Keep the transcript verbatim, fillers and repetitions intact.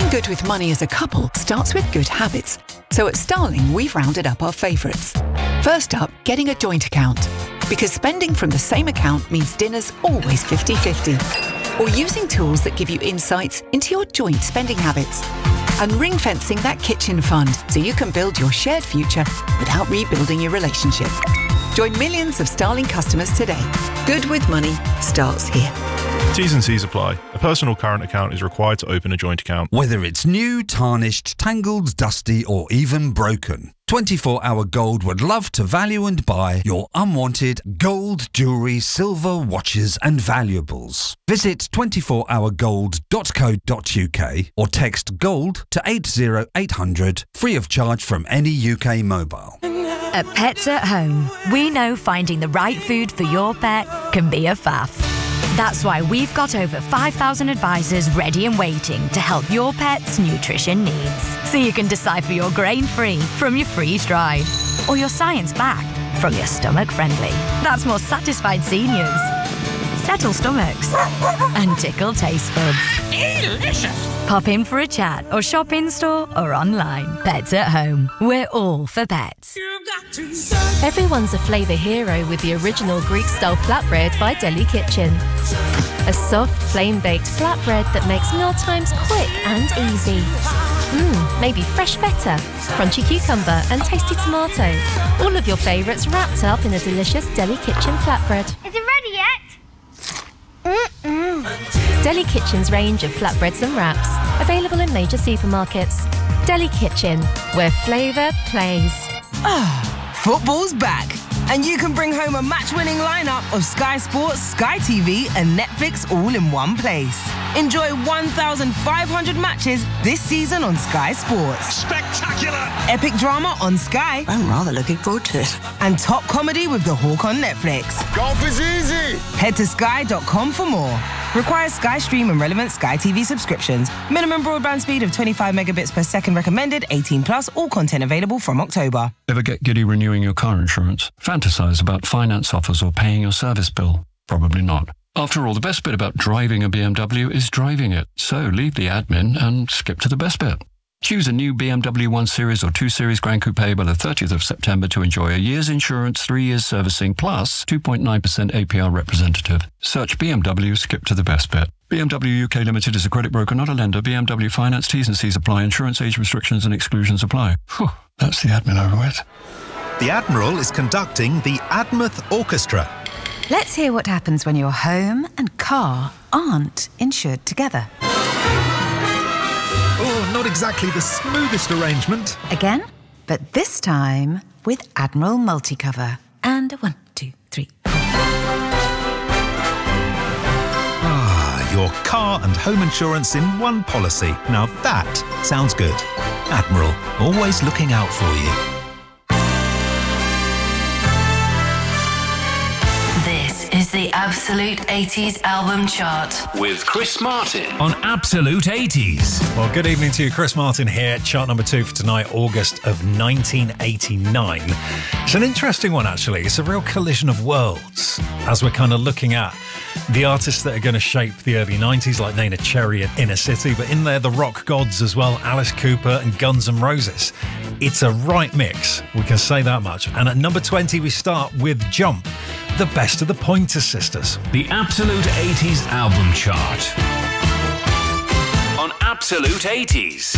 Being good with money as a couple starts with good habits. So at Starling, we've rounded up our favourites. First up, getting a joint account. Because spending from the same account means dinner's always fifty fifty. Or using tools that give you insights into your joint spending habits. And ring-fencing that kitchen fund so you can build your shared future without rebuilding your relationship. Join millions of Starling customers today. Good with money starts here. T's and C's apply. A personal current account is required to open a joint account. Whether it's new, tarnished, tangled, dusty or even broken, twenty-four hour Gold would love to value and buy your unwanted gold, jewellery, silver, watches and valuables. Visit twenty-four hour gold dot co dot uk or text GOLD to eight zero eight hundred free of charge from any U K mobile. At Pets at Home, we know finding the right food for your pet can be a faff. That's why we've got over five thousand advisors ready and waiting to help your pet's nutrition needs. So you can decide for your grain-free from your freeze-dried or your science-backed from your stomach-friendly. That's more satisfied seniors, settle stomachs and tickle taste buds. Delicious! Pop in for a chat or shop in-store or online. Pets at Home. We're all for pets. Everyone's a flavour hero with the original Greek-style flatbread by Deli Kitchen. A soft, flame-baked flatbread that makes mealtimes quick and easy. Mmm, maybe fresh feta, crunchy cucumber and tasty tomato. All of your favourites wrapped up in a delicious Deli Kitchen flatbread. Is it ready yet? Mm-mm. Deli Kitchen's range of flatbreads and wraps, available in major supermarkets. Deli Kitchen, where flavour plays. Ah, football's back, and you can bring home a match-winning lineup of Sky Sports, Sky T V and Netflix all in one place. Enjoy one thousand five hundred matches this season on Sky Sports. Spectacular! Epic drama on Sky. I'm rather looking forward to it. And top comedy with The Hawk on Netflix. Golf is easy! Head to sky dot com for more. Requires Sky Stream and relevant Sky T V subscriptions. Minimum broadband speed of twenty-five megabits per second recommended, eighteen plus, all content available from October. Ever get giddy renewing your car insurance? Fantasize about finance offers or paying your service bill? Probably not. After all, the best bit about driving a B M W is driving it. So leave the admin and skip to the best bit. Choose a new B M W one Series or two Series Grand Coupe by the thirtieth of September to enjoy a year's insurance, three years servicing, plus two point nine percent A P R representative. Search B M W, skip to the best bit. B M W U K Limited is a credit broker, not a lender. B M W Finance, T's and C's apply. Insurance age restrictions and exclusions apply. Whew, that's the admin over with. The Admiral is conducting the Admouth Orchestra. Let's hear what happens when your home and car aren't insured together. Oh, not exactly the smoothest arrangement. Again, but this time with Admiral Multicover. And a one, two, three, four. Ah, your car and home insurance in one policy. Now that sounds good. Admiral, always looking out for you. Is the Absolute eighties album chart with Chris Martin on Absolute eighties. Well, good evening to you. Chris Martin here. Chart number two for tonight, August of nineteen eighty-nine. It's an interesting one, actually. It's a real collision of worlds as we're kind of looking at the artists that are going to shape the early nineties, like Neneh Cherry and Inner City, but in there the rock gods as well, Alice Cooper and Guns N' Roses. It's a right mix, we can say that much. And at number twenty, we start with Jump, the best of the Pointer Sisters. The Absolute eighties album chart on Absolute eighties.